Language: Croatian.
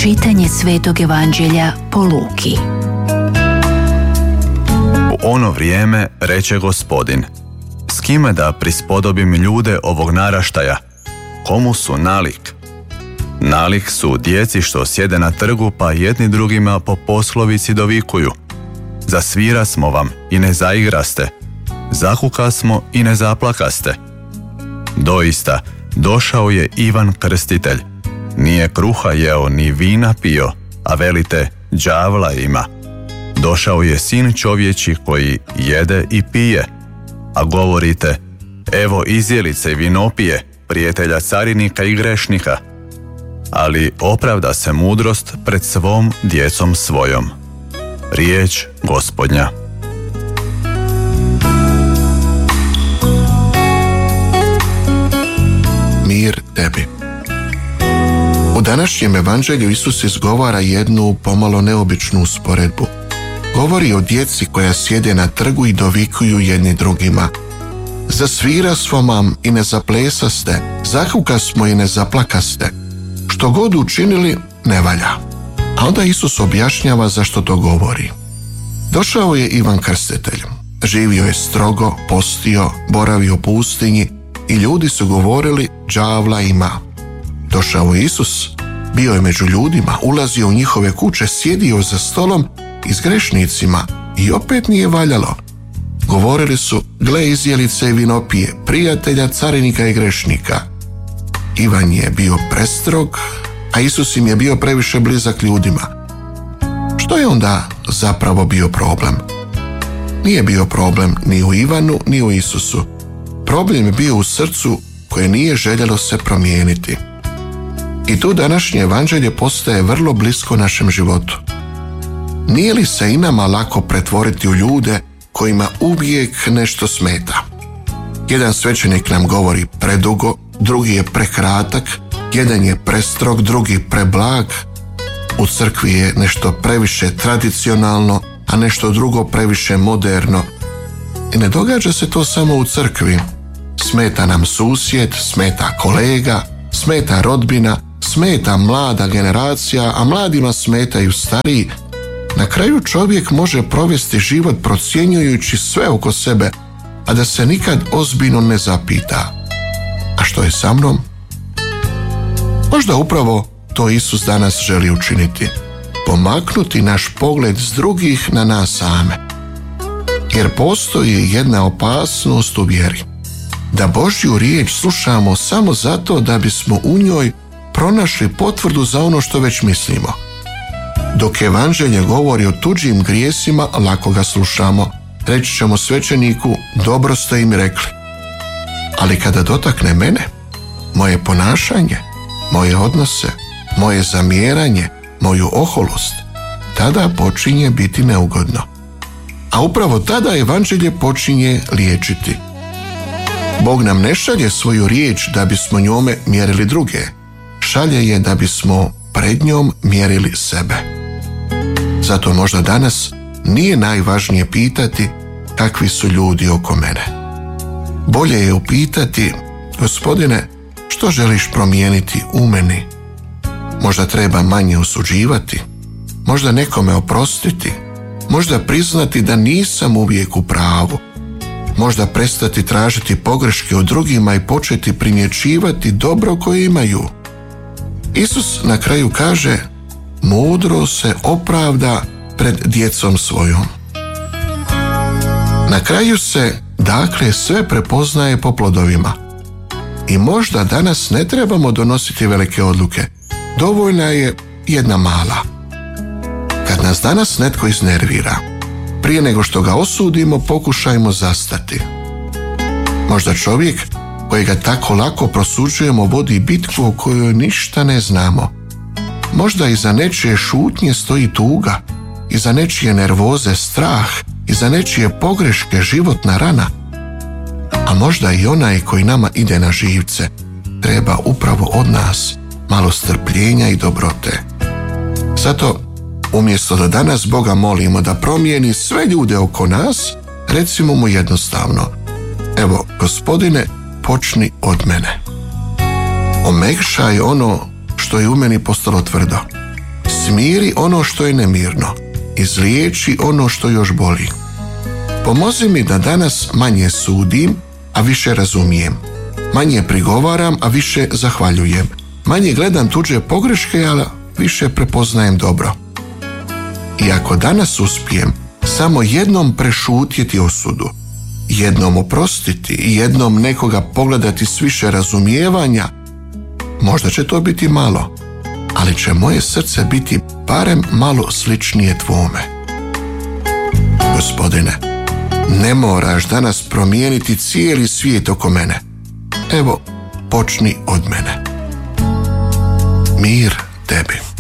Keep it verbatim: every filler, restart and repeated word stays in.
Čitanje Svetog Evanđelja po Luki. U ono vrijeme reče Gospodin: s kime da prispodobim ljude ovog naraštaja? Komu su nalik? Nalik su djeci što sjede na trgu, pa jedni drugima po poslovici dovikuju: zasvira smo vam i ne zaigraste, zakuka smo i ne zaplakaste. Doista, došao je Ivan Krstitelj. Nije kruha jeo ni vina pio, a velite đavla ima. Došao je sin čovječi koji jede i pije, a govorite: evo izjelice i vinopije, prijatelja carinika i grešnika. Ali opravda se mudrost pred svom djecom svojom. Riječ Gospodnja. Mir tebi. U današnjem evanđelju Isus izgovara jednu pomalo neobičnu usporedbu. Govori o djeci koja sjede na trgu i dovikuju jedni drugima: zasvira smo vam i ne zaplesaste, zakuka smo i ne zaplakaste. Što god učinili, ne valja. A onda Isus objašnjava zašto to govori. Došao je Ivan Krstitelj. Živio je strogo, postio, boravio u pustinji i ljudi su govorili: đavla ima. Došao je Isus, bio je među ljudima, ulazio u njihove kuće, sjedio za stolom i s grešnicima i opet nije valjalo. Govorili su: gle izjelice i vinopije, prijatelja carinika i grešnika. Ivan je bio prestrog, a Isus im je bio previše blizak ljudima. Što je onda zapravo bio problem? Nije bio problem ni u Ivanu, ni u Isusu. Problem je bio u srcu koje nije željelo se promijeniti. I tu današnje evanđelje postaje vrlo blisko našem životu. Nije li se i nama lako pretvoriti u ljude kojima uvijek nešto smeta? Jedan svećenik nam govori predugo, drugi je prekratak, jedan je prestrog, drugi preblag. U crkvi je nešto previše tradicionalno, a nešto drugo previše moderno. I ne događa se to samo u crkvi. Smeta nam susjed, smeta kolega, smeta rodbina, smeta mlada generacija, a mladima smetaju stariji. Na kraju čovjek može provesti život procjenjujući sve oko sebe, a da se nikad ozbiljno ne zapita: a što je sa mnom? Možda upravo to Isus danas želi učiniti. Pomaknuti naš pogled s drugih na nas same. Jer postoji jedna opasnost u vjeri. Da Božju riječ slušamo samo zato da bismo u njoj pronašli potvrdu za ono što već mislimo. Dok evanđelje govori o tuđim grijesima, lako ga slušamo. Reći ćemo svećeniku: dobro ste im rekli. Ali kada dotakne mene, moje ponašanje, moje odnose, moje zamjeranje, moju oholost, tada počinje biti neugodno. A upravo tada evanđelje počinje liječiti. Bog nam ne šalje svoju riječ da bismo njome mjerili druge. Šalje je da bismo pred njom mjerili sebe. Zato možda danas nije najvažnije pitati kakvi su ljudi oko mene. Bolje je upitati: Gospodine, što želiš promijeniti u meni? Možda treba manje osuđivati, možda nekome oprostiti, možda priznati da nisam uvijek u pravu, možda prestati tražiti pogreške od drugima i početi primjećivati dobro koje imaju. Isus na kraju kaže: mudro se opravda pred djecom svojom. Na kraju se, dakle, sve prepoznaje po plodovima. I možda danas ne trebamo donositi velike odluke. Dovoljna je jedna mala. Kad nas danas netko iznervira, prije nego što ga osudimo, pokušajmo zastati. Možda čovjek kojega tako lako prosuđujemo vodi bitku o kojoj ništa ne znamo. Možda iza nečije šutnje stoji tuga, iza nečije nervoze strah, iza nečije pogreške životna rana. A možda i onaj koji nama ide na živce treba upravo od nas malo strpljenja i dobrote. Zato, umjesto da danas Boga molimo da promijeni sve ljude oko nas, recimo mu jednostavno: evo, Gospodine, počni od mene. Omekšaj ono što je u meni postalo tvrdo. Smiri ono što je nemirno, izliječi ono što još boli. Pomozi mi da danas manje sudim, a više razumijem. Manje prigovaram, a više zahvaljujem. Manje gledam tuđe pogreške, ali više prepoznajem dobro. I ako danas uspijem samo jednom prešutjeti osudu, jednom oprostiti i jednom nekoga pogledati s više razumijevanja, možda će to biti malo, ali će moje srce biti barem malo sličnije tvome. Gospodine, ne moraš danas promijeniti cijeli svijet oko mene. Evo, počni od mene. Mir tebi.